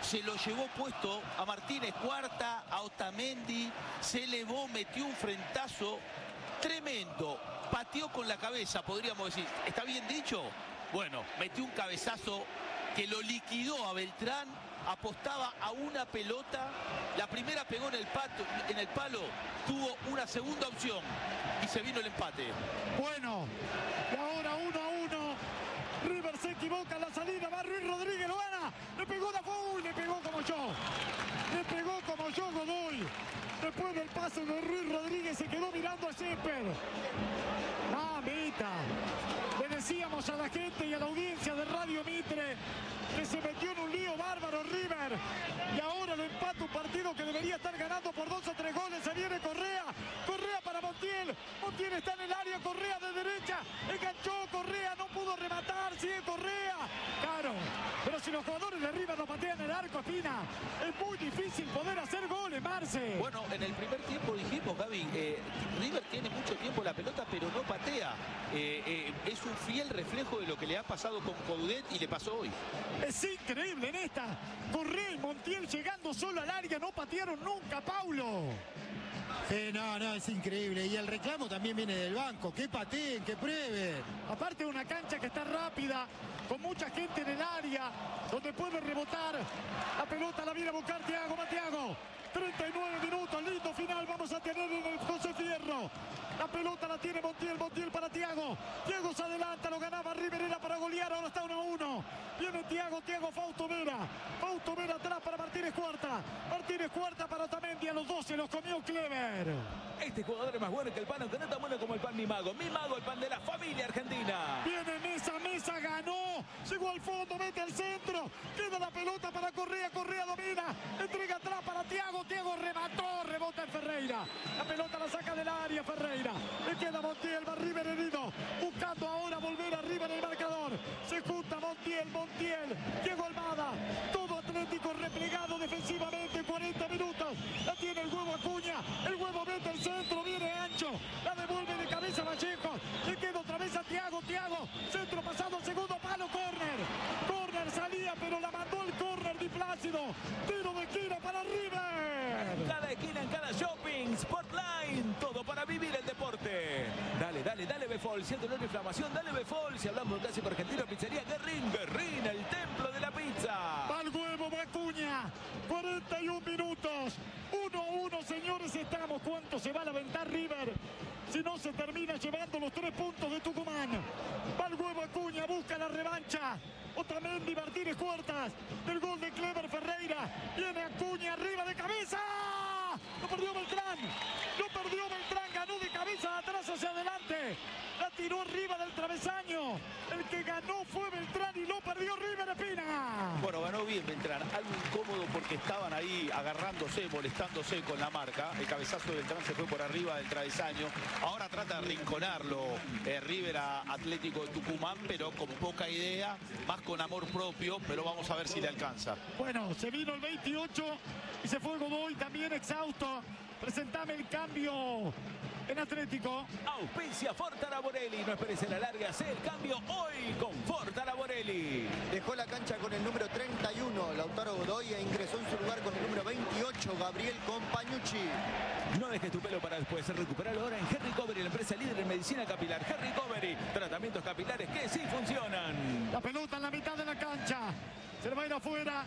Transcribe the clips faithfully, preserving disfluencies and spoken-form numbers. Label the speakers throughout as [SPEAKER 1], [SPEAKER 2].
[SPEAKER 1] se lo llevó puesto a Martínez Cuarta, a Otamendi, se elevó, metió un frentazo tremendo, pateó con la cabeza, podríamos decir. ¿Está bien dicho? Bueno, metió un cabezazo que lo liquidó a Beltrán, apostaba a una pelota, la primera pegó en el, pato, en el palo, tuvo una segunda opción y se vino el empate.
[SPEAKER 2] Bueno, y ahora uno a uno, River se equivoca en la salida, va Ruiz Rodríguez, lo gana, le pegó la Godoy, le pegó como yo, le pegó como yo Godoy. Después del pase de Ruiz Rodríguez se quedó mirando a Shepherd. Mamita. Le decíamos a la gente y a la audiencia de Radio Mitre que se metió en un lío bárbaro River. Y ahora lo empata un partido que debería estar ganando por dos o tres goles. Se viene Correa. Correa para Montiel. Montiel está en el área. Correa de derecha. Enganchó Correa. No pudo rematar. Sigue Correa. Claro. Pero si los jugadores de River no patean el arco, Espina, es muy difícil poder hacer goles, Marce.
[SPEAKER 1] Bueno, en el primer tiempo dijimos, Gaby, eh, River tiene mucho tiempo la pelota, pero no patea. Eh, eh, es un fiel reflejo de lo que le ha pasado con Coudet y le pasó hoy.
[SPEAKER 2] Es increíble en esta. Correa y Montiel llegando solo al área, no patearon nunca, Paulo.
[SPEAKER 3] Sí, no, no, es increíble. Y el reclamo también viene del banco. Que pateen, que prueben.
[SPEAKER 2] Aparte de una cancha que está rápida, con mucha gente en el área, donde puede rebotar. La pelota la viene a buscar Thiago Matiago. treinta y nueve minutos, lindo final vamos a tener en el José Fierro. La pelota la tiene Montiel, Montiel para Thiago. Thiago se adelanta, lo ganaba River, era para golear, ahora está uno a uno. Viene Thiago, Thiago, Fausto Vera. Fausto Vera atrás para Martínez Cuarta. Martínez Cuarta para Otamendi, a los doce los comió Clever.
[SPEAKER 4] Este jugador es más bueno que el pan, aunque no tan bueno como el pan Mi Mago. Mi Mago, el pan de la familia argentina.
[SPEAKER 2] Viene Mesa, Mesa ganó. Llegó al fondo, mete al centro. Queda la pelota para Correa, Correa domina. Entrega atrás para Thiago, Thiago remató, rebota en Ferreira. La pelota la saca del área Ferreira. Le queda Montiel, va River herido. Buscando ahora volver arriba en el marcador. Se junta Montiel, Montiel. Diego Almada. Todo Atlético replegado defensivamente. cuarenta minutos. La tiene el huevo Acuña. El huevo mete el centro. Viene ancho. La devuelve de cabeza Vallejo. Le queda otra vez a Thiago. Thiago. Centro pasado al segundo palo. Córner. Córner salía, pero la mandó el córner Di Plácido. Tiro de esquina para River.
[SPEAKER 4] En cada esquina, en cada shopping, Sportline, todo para vivir el deporte. Dale, dale, dale Befol, si hay dolor de inflamación, dale Befol. Si hablamos de un clásico argentino, pizzería Guerrín, Guerrín, el templo de la pizza.
[SPEAKER 2] Va el huevo, va Acuña. cuarenta y un minutos. uno a uno, señores, estamos. ¿Cuánto se va a lamentar River si no se termina llevando los tres puntos de Tucumán? Va el huevo Acuña, busca la revancha. Otamendi, Martínez Cuartas, del gol de Clever Ferreira. Viene Acuña arriba de cabeza. Lo perdió Beltrán. Lo perdió Beltrán. Ganó de cabeza de atrás hacia adelante. La tiró arriba del travesaño. El que ganó fue Beltrán y lo perdió River, Espina.
[SPEAKER 1] Bueno, ganó bien Beltrán. Algo incómodo porque estaban ahí agarrándose, molestándose con la marca. El cabezazo de Beltrán se fue por arriba del travesaño. Ahora trata de rinconarlo eh, River a Atlético de Tucumán, pero con poca idea, más con amor propio, pero vamos a ver si le alcanza.
[SPEAKER 2] Bueno, se vino el veintiocho y se fue Godoy también exhausto. Presentame el cambio en Atlético.
[SPEAKER 4] Auspicia Fortara Borelli. No esperes en la larga, hace el cambio hoy con Fortara Borelli.
[SPEAKER 5] Dejó la cancha con el número treinta y uno, Lautaro Godoy, e ingresó en su lugar con el número veintiocho, Gabriel Compañucci.
[SPEAKER 4] No dejes tu pelo para después. Recuperalo ahora en Henry Covery, la empresa líder en medicina capilar. Henry Covery, tratamientos capilares que sí funcionan.
[SPEAKER 2] La pelota en la mitad de la cancha. Se le va a ir afuera.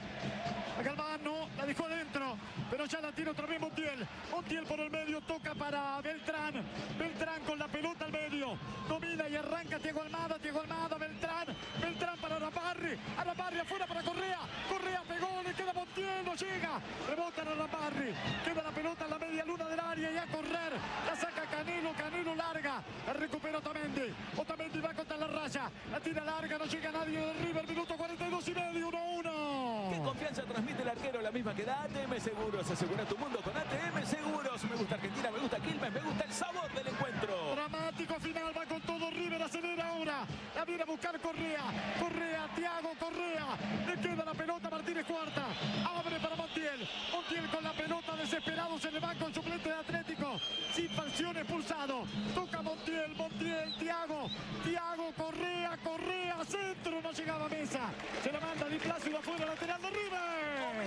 [SPEAKER 2] A Galvano, la dejó adentro, pero ya la tiene otra vez Montiel. Montiel por el medio, toca para Beltrán. Beltrán con la pelota al medio. Domina y arranca Thiago Almada. Thiago Almada, Beltrán. Beltrán para Arabarri. Arabarri afuera para Correa. Correa pegó, le queda Montiel, no llega. Rebota a Arabarri. Queda la pelota en la media luna del área y a correr. La saca Canelo, Canelo larga. La recupera Otamendi. Otamendi va contra la raya. La tira larga, no llega nadie de River. Minuto cuarenta y dos y medio, uno a uno.
[SPEAKER 4] ¿Qué confianza transmite el arquero? La misma que da A T M Seguros. Asegura tu mundo con A T M Seguros. Me gusta Argentina, me gusta Quilmes, me gusta el sabor del encuentro.
[SPEAKER 2] Dramático final, va con todo River, acelera ahora. La viene a buscar Correa. Correa, Thiago Correa. Le queda la pelota Martínez Cuarta. Abre para Montiel. Montiel con la pelota, desesperado, se le va con suplente de Atlético. Sin falsión, expulsado. Toca Montiel, Montiel, Thiago. Thiago, Correa, Correa, centro, no llegaba a Mesa. Se la manda Di Plácido afuera, lateral de River.